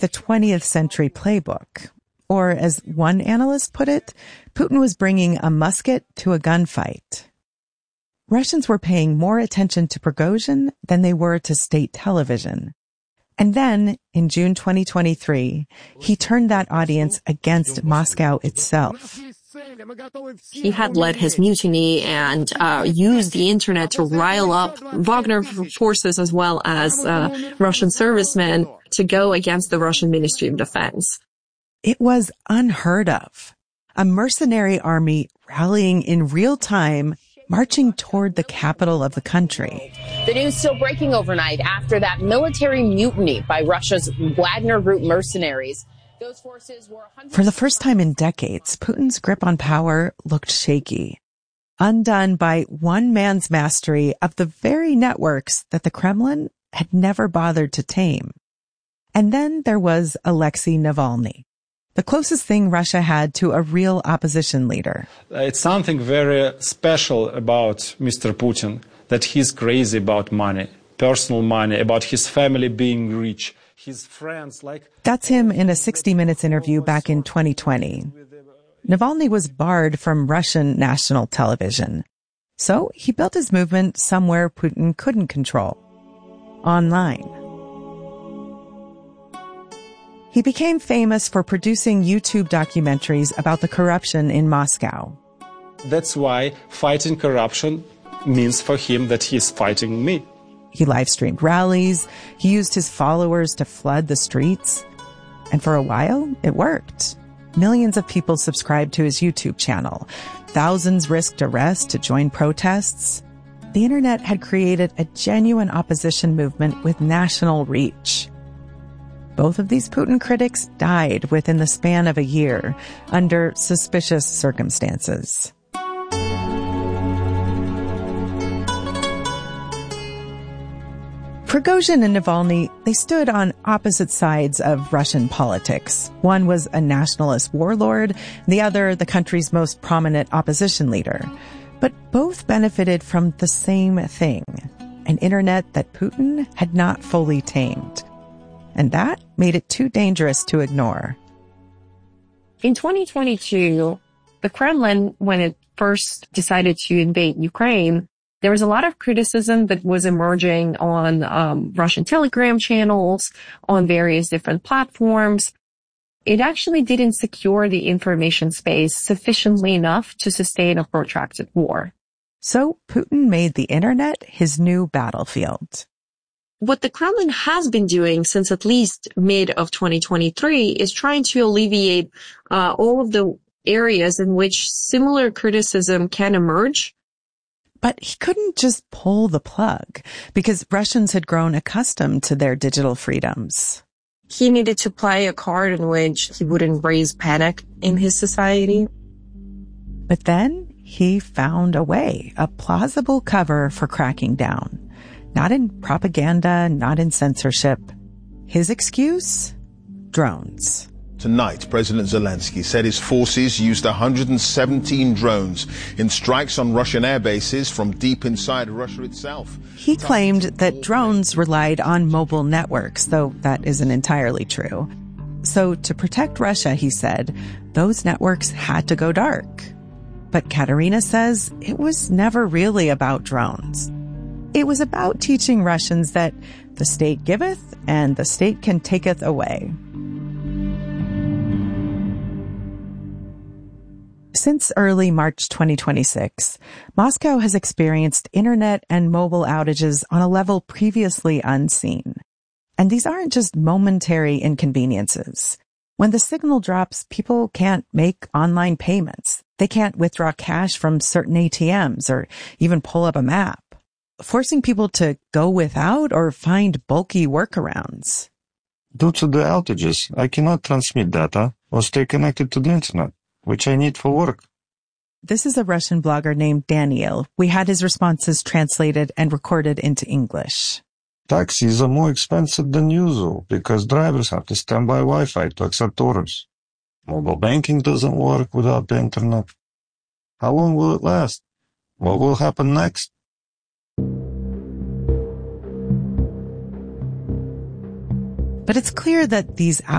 the 20th century playbook. Or as one analyst put it, Putin was bringing a musket to a gunfight. Russians were paying more attention to Prigozhin than they were to state television. And then, in June 2023, he turned that audience against Moscow itself. He had led his mutiny and used the internet to rile up Wagner forces as well as Russian servicemen to go against the Russian Ministry of Defense. It was unheard of. A mercenary army rallying in real time, marching toward the capital of the country. The news still breaking overnight after that military mutiny by Russia's Wagner Group mercenaries. Those forces were For the first time in decades, Putin's grip on power looked shaky, undone by one man's mastery of the very networks that the Kremlin had never bothered to tame. And then there was Alexei Navalny, the closest thing Russia had to a real opposition leader. It's something very special about Mr. Putin, that he's crazy about money, personal money, about his family being rich, his friends like... That's him in a 60 Minutes interview back in 2020. Navalny was barred from Russian national television. So he built his movement somewhere Putin couldn't control. Online. He became famous for producing YouTube documentaries about the corruption in Moscow. That's why fighting corruption means for him that he's fighting me. He live-streamed rallies. He used his followers to flood the streets. And for a while, it worked. Millions of people subscribed to his YouTube channel. Thousands risked arrest to join protests. The internet had created a genuine opposition movement with national reach. Both of these Putin critics died within the span of a year under suspicious circumstances. Prigozhin and Navalny, they stood on opposite sides of Russian politics. One was a nationalist warlord, the other the country's most prominent opposition leader. But both benefited from the same thing, an internet that Putin had not fully tamed. And that made it too dangerous to ignore. In 2022, the Kremlin, when it first decided to invade Ukraine, there was a lot of criticism that was emerging on Russian Telegram channels, on various different platforms. It actually didn't secure the information space sufficiently enough to sustain a protracted war. So Putin made the internet his new battlefield. What the Kremlin has been doing since at least mid of 2023 is trying to alleviate all of the areas in which similar criticism can emerge. But he couldn't just pull the plug because Russians had grown accustomed to their digital freedoms. He needed to play a card in which he wouldn't raise panic in his society. But then he found a way, a plausible cover for cracking down. Not in propaganda, not in censorship. His excuse? Drones. Tonight, President Zelensky said his forces used 117 drones in strikes on Russian air bases from deep inside Russia itself. He claimed that drones relied on mobile networks, though that isn't entirely true. So to protect Russia, he said, those networks had to go dark. But Katerina says it was never really about drones. It was about teaching Russians that the state giveth and the state can taketh away. Since early March 2026, Moscow has experienced internet and mobile outages on a level previously unseen. And these aren't just momentary inconveniences. When the signal drops, people can't make online payments. They can't withdraw cash from certain ATMs or even pull up a map, forcing people to go without or find bulky workarounds. Due to the outages, I cannot transmit data or stay connected to the internet, which I need for work. This is a Russian blogger named Daniel. We had his responses translated and recorded into English. Taxis are more expensive than usual because drivers have to stand by Wi-Fi to accept orders. Mobile banking doesn't work without the internet. How long will it last? What will happen next? But it's clear that these